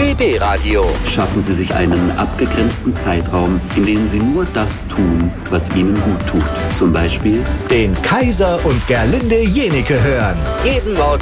RBB Radio. Schaffen Sie sich einen abgegrenzten Zeitraum, in dem Sie nur das tun, was Ihnen gut tut. Zum Beispiel den Kaiser und Gerlinde Jenike hören. Jeden Morgen